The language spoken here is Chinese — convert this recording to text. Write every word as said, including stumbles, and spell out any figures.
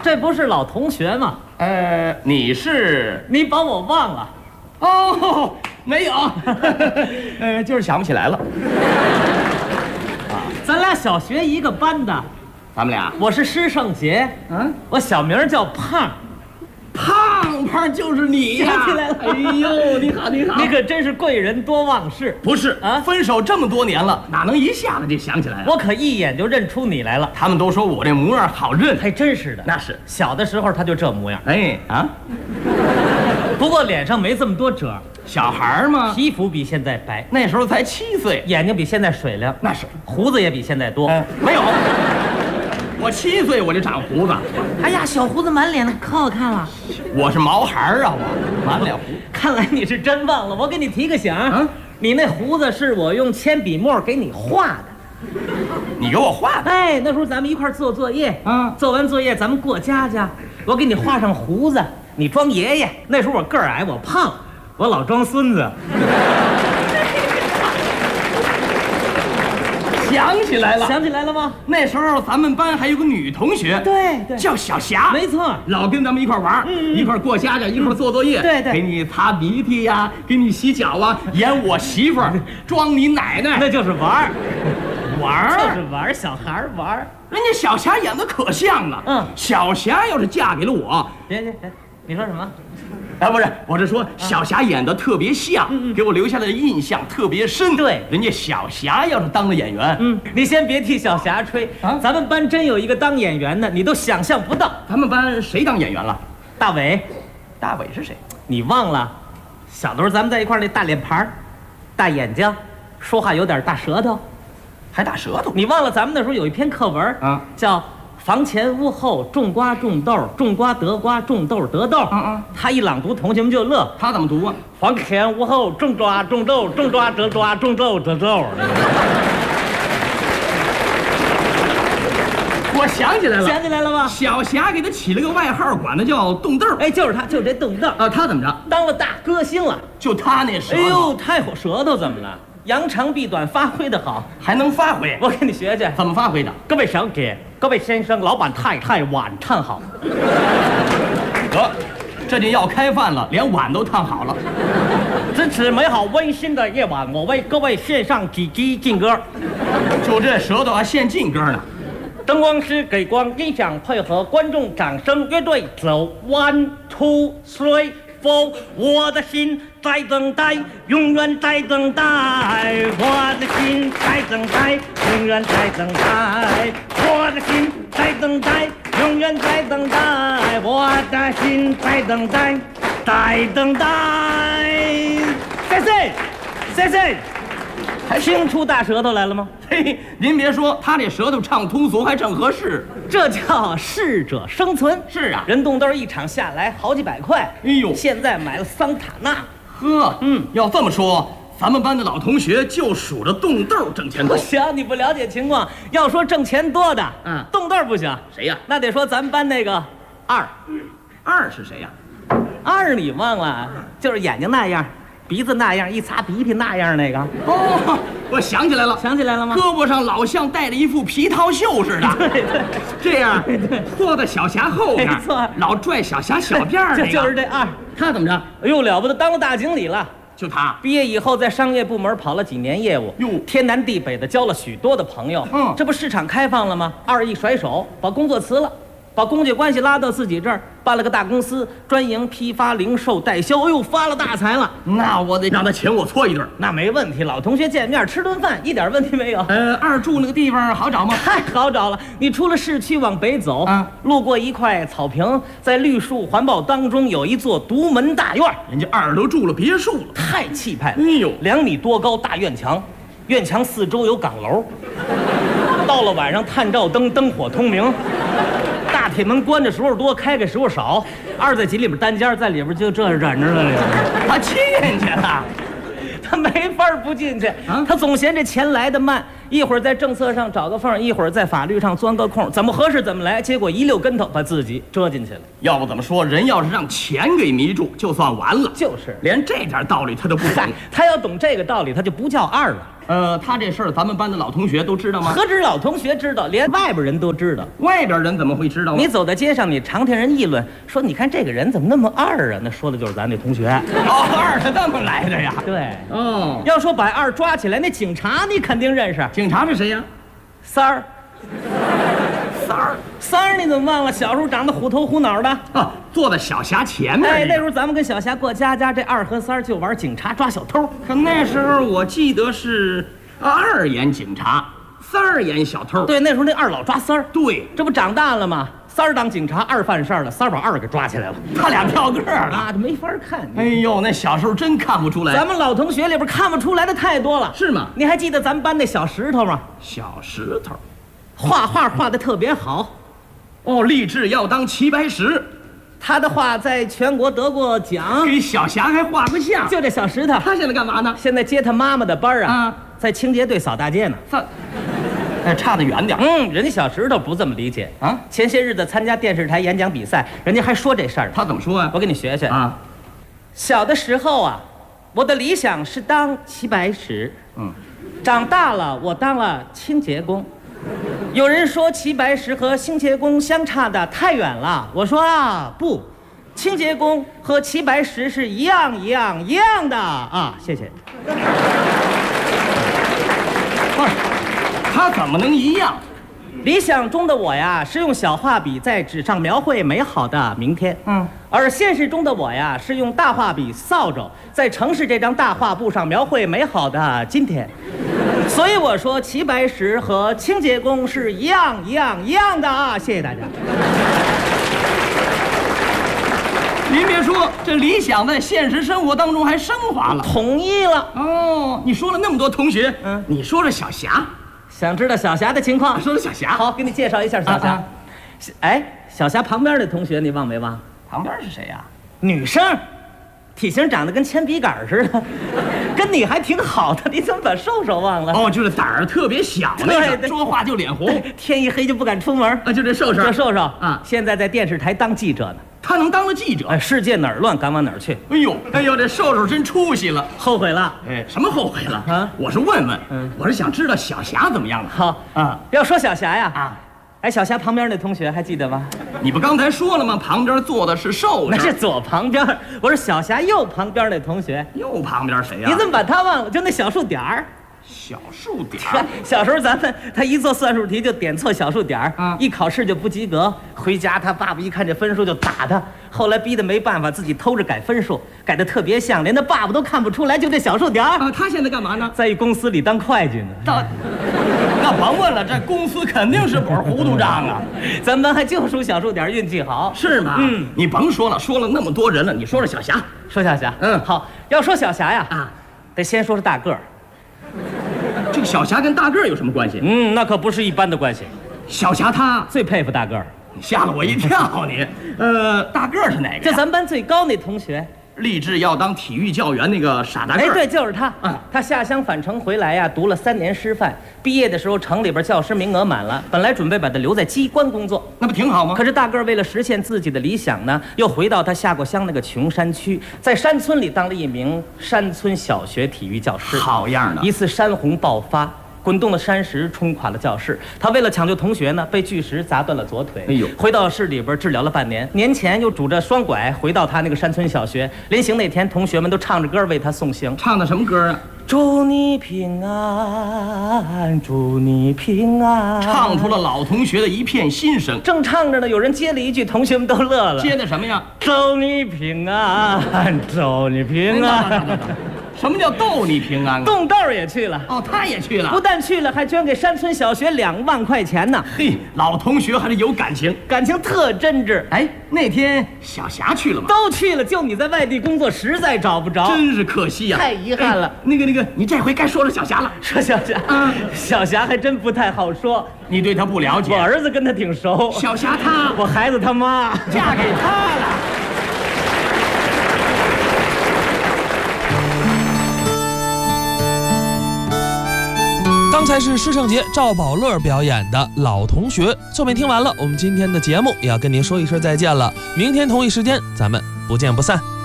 这不是老同学吗？ 呃，你是？ 你把我忘了？ 哦，没有，呃，就是想不起来了。 啊，咱俩小学一个班的。 咱们俩？ 我是施圣杰，嗯，我小名叫胖。 胖胖就是你呀！ 想起来了。 哎呦，你好，你好！ 你可真是贵人多忘事。 不是啊，分手这么多年了，哪能一下子就想起来？ 我可一眼就认出你来了。 他们都说我这模样好认， 还真是的。 那是小的时候他就这模样。 哎啊， 不过脸上没这么多褶。 小孩嘛， 皮肤比现在白， 那时候才七岁， 眼睛比现在水亮， 那是胡子也比现在多。 嗯、没有。我七岁我就长胡子， 哎呀，小胡子满脸的，可好看了。 我是毛孩啊，我满脸胡。 看来你是真忘了，我给你提个醒啊，你那胡子是我用铅笔墨给你画的。 你给我画的？ 哎，那时候咱们一块做作业，啊，做完作业咱们过家家，我给你画上胡子，你装爷爷。那时候我个儿矮，我胖，我老装孙子。 想起来了， 想起来了吗？ 那时候咱们班还有个女同学， 对对， 叫小霞， 没错， 老跟咱们一块玩，嗯，一块过家家，一块做作业， 对对， 给你擦鼻涕呀，给你洗脚啊，演我媳妇儿，装你奶奶， 那就是玩儿， 玩儿就是玩，小孩玩。 人家小霞演的可像了，嗯，小霞要是嫁给了我， 别别别，你说什么？ 啊，不是，我是说小霞演的特别像，嗯、给我留下的印象特别深。 对， 人家小霞要是当了演员， 嗯，你先别替小霞吹啊，咱们班真有一个当演员的，你都想象不到。 咱们班谁当演员了？ 大伟， 大伟是谁？ 你忘了？小的时候咱们在一块儿那大脸盘，大眼睛，说话有点大舌头， 还大舌头。 你忘了咱们那时候有一篇课文啊，叫。房前屋后种瓜种豆，种瓜得瓜，种豆得豆。嗯嗯，他一朗读，同学们就乐。 他怎么读啊？ 房前屋后种瓜种豆，种瓜得瓜，种豆得豆。 我想起来了， 想起来了吗？ 小霞给他起了个外号，管他叫冻豆。 哎，就是他，就是这冻豆。 啊，他怎么着？ 当了大歌星了。 就他那舌头。 哎呦，太有舌头，怎么了？扬长避短，发挥的好， 还能发挥。 我给你学学， 怎么发挥的？ 各位小姐，各位先生，老板太太碗烫好。 得，这就要开饭了，连碗都烫好了。 支持美好温馨的夜晚，我为各位献上几句劲歌。 就这舌头还献劲歌呢。 灯光师给光，音响配合，观众掌声，乐队走 ，one two three。否，我的心在等待，永远在等待。我的心在等待，永远在等待。我的心在等待，永远在等待。我的心在等待，在等待。谢谢，谢谢。还听出大舌头来了吗？ 嘿，您别说，他这舌头唱通俗还正合适， 这叫适者生存。 是啊， 人冻豆一场下来好几百块。 哎呦， 现在买了桑塔纳。 呵，嗯，要这么说，咱们班的老同学就数着冻豆挣钱多。 不行，你不了解情况。要说挣钱多的， 嗯， 冻豆不行。 谁呀？ 那得说咱们班那个二。 二是谁呀？ 二你忘了？就是眼睛那样。鼻子那样，一擦鼻涕那样那个。 哦，我想起来了， 想起来了吗？ 胳膊上老像戴了一副皮套袖似的。 对对， 这样坐在小霞后面， 没错， 老拽小霞小辫儿。 这就是这二。 他怎么着？ 哎呦，了不得，当了大经理了。 就他毕业以后，在商业部门跑了几年业务，哟，天南地北的交了许多的朋友。嗯，这不市场开放了吗？二一甩手，把工作辞了。把公家关系拉到自己这儿，办了个大公司，专营批发、零售、代销，哎呦，发了大财了。 那我得让他请我搓一顿， 那没问题。老同学见面吃顿饭，一点问题没有。 呃，二住那个地方好找吗？ 太好找了。你出了市区往北走，啊，路过一块草坪，在绿树环抱当中有一座独门大院， 人家二都住了别墅了， 太气派了。 哎呦， 两米多高大院墙，院墙四周有岗楼，到了晚上探照灯灯火通明。大铁门关的时候多，开开时候少。二在井里边单间，在里边就这忍着了。 他进去了， 他没法不进去。啊，他总嫌这钱来得慢，一会儿在政策上找个缝，一会儿在法律上钻个空，怎么合适怎么来。结果一溜跟头把自己折进去了。 要不怎么说，人要是让钱给迷住，就算完了。 就是， 连这点道理他都不懂。 他要懂这个道理，他就不叫二了。 呃，他这事儿咱们班的老同学都知道吗？ 何止老同学知道，连外边人都知道。 外边人怎么会知道呢？ 你走在街上，你常听人议论说，你看这个人怎么那么二啊？那说的就是咱那同学。 哦，二是这么来的呀？ 对， 哦， 要说把二抓起来，那警察你肯定认识。 警察是谁呀？ 三儿， 三儿， 三儿你怎么忘了？小时候长得虎头虎脑的。 啊，坐在小霞前面。 哎，那时候咱们跟小霞过家家，这二和三儿就玩警察抓小偷。 可那时候我记得是二演警察，三儿演小偷。 对，那时候那二老抓三儿。 对， 这不长大了吗？三儿当警察，二犯事儿了，三儿把二给抓起来了。 他俩跳个儿了， 啊，这没法看。 哎呦，那小时候真看不出来。 咱们老同学里边看不出来的太多了。 是吗？ 你还记得咱们班那小石头吗？ 小石头， 画画画的特别好。 哦，立志要当齐白石。 他的画在全国得过奖， 给小霞还画过像。 就这小石头， 他现在干嘛呢？ 现在接他妈妈的班啊， 啊在清洁队扫大街呢。 这，哎，差得远点。 嗯，人家小石头不这么理解啊。 前些日子参加电视台演讲比赛，人家还说这事儿。 他怎么说啊？ 我给你学学啊。 小的时候啊，我的理想是当齐白石。 嗯。 长大了，我当了清洁工。有人说齐白石和清洁工相差的太远了，我说啊不，清洁工和齐白石是一样一样一样的啊！谢谢。 不是，他怎么能一样？ 理想中的我呀，是用小画笔在纸上描绘美好的明天。 嗯， 而现实中的我呀，是用大画笔扫帚在城市这张大画布上描绘美好的今天。所以我说，齐白石和清洁工是一样一样一样的啊！谢谢大家。 您别说，这理想在现实生活当中还升华了。 同意了。 哦，你说了那么多同学，嗯，你说说小霞。 想知道小霞的情况？ 说说小霞。 好，给你介绍一下小霞。啊啊、哎，小霞旁边的同学你忘没忘？ 旁边是谁呀？ 女生，体型长得跟铅笔杆似的，跟你还挺好的，你怎么把瘦瘦忘了？ 哦，就是胆儿特别小那个，说话就脸红， 天一黑就不敢出门。 啊，就这瘦瘦， 这瘦瘦啊， 现在在电视台当记者呢。 他能当了记者？ 哎，世界哪儿乱，敢往哪儿去？ 哎呦，哎呦，这瘦瘦真出息了， 后悔了。 哎，什么后悔了啊？ 我是问问， 嗯， 我是想知道小霞怎么样了。 好啊， 要说小霞呀， 啊， 哎，小霞旁边那同学还记得吗？ 你不刚才说了吗？旁边坐的是瘦瘦， 那是左旁边，我是小霞右旁边那同学。 右旁边谁呀？ 你怎么把他忘了？就那小数点儿。 小数点儿，小时候咱们他一做算术题就点错小数点儿，啊，一考试就不及格，回家他爸爸一看这分数就打他，后来逼得没办法，自己偷着改分数，改得特别像，连他爸爸都看不出来，就这小数点儿。 啊，他现在干嘛呢？ 在公司里当会计呢。 到，那甭问了，这公司肯定是本糊涂账啊。 咱们还就属小数点运气好， 是吗？嗯，你甭说了，说了那么多人了，你说说小霞。 说小霞， 嗯， 好，要说小霞呀， 啊， 得先说是大个儿。 这个小霞跟大个儿有什么关系？ 嗯，那可不是一般的关系。 小霞她最佩服大个儿， 吓了我一跳你。呃，大个儿是哪个？ 就咱们班最高那同学， 立志要当体育教员那个傻大个儿。 哎，对，就是他。 啊， 他下乡返城回来呀，读了三年师范，毕业的时候城里边教师名额满了，本来准备把他留在机关工作， 那不挺好吗？ 可是大个儿为了实现自己的理想呢，又回到他下过乡那个穷山区，在山村里当了一名山村小学体育教师。 好样的！ 一次山洪爆发，滚动的山石冲垮了教室，他为了抢救同学呢，被巨石砸断了左腿。 哎呦！ 回到市里边治疗了半年，年前又拄着双拐回到他那个山村小学。临行那天，同学们都唱着歌为他送行。 唱的什么歌啊？ 祝你平安，祝你平安。 唱出了老同学的一片心声。 正唱着呢，有人接了一句，同学们都乐了。 接的什么呀？ 祝你平安，祝你平安。 什么叫逗你平安啊？ 冻豆也去了。 哦，他也去了。 不但去了，还捐给山村小学两万块钱呢。 嘿，老同学还是有感情， 感情特真挚。 哎，那天小霞去了吗？ 都去了，就你在外地工作，实在找不着， 真是可惜呀、啊， 太遗憾了。 哎、那个那个，你这回该说说小霞了。 说小霞，嗯，小霞还真不太好说， 你对她不了解。 我儿子跟她挺熟。 小霞她， 我孩子他妈嫁给他了。 刚才是施圣杰、赵宝乐表演的《老同学》，作品听完了，我们今天的节目也要跟您说一声再见了。明天同一时间，咱们不见不散。